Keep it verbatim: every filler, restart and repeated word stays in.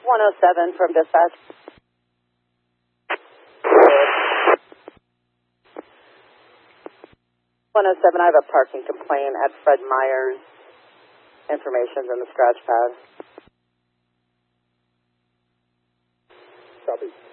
one oh seven from dispatch. one oh seven, I have a parking complaint at Fred Meyer's. Information's in the scratch pad. Copy.